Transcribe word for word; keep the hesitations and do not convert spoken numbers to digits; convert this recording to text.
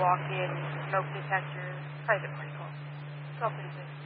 walk-in smoke detector. Probably pretty cool. It's all pretty good.